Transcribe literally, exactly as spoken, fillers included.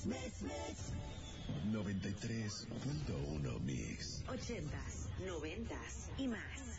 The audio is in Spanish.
Mix, mix, mix. noventa y tres punto uno Mix. Ochentas, noventas y más.